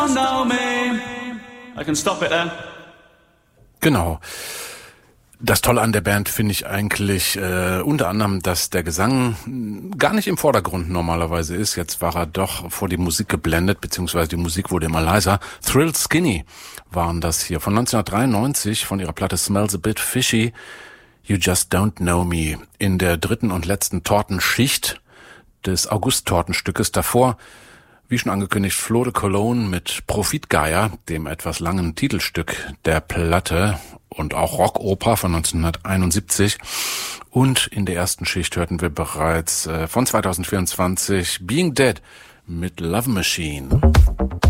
know me. I can stop it there. Genau. Das Tolle an der Band finde ich eigentlich unter anderem, dass der Gesang gar nicht im Vordergrund normalerweise ist. Jetzt war er doch vor die Musik geblendet, beziehungsweise die Musik wurde immer leiser. Thrilled Skinny waren das hier von 1993 von ihrer Platte Smells a Bit Fishy. You Just Don't Know Me in der dritten und letzten Tortenschicht des August-Tortenstückes davor. Wie schon angekündigt, Flo de Cologne mit Profitgeier, dem etwas langen Titelstück der Platte und auch Rockoper von 1971. Und in der ersten Schicht hörten wir bereits von 2024 Being Dead mit Love Machine.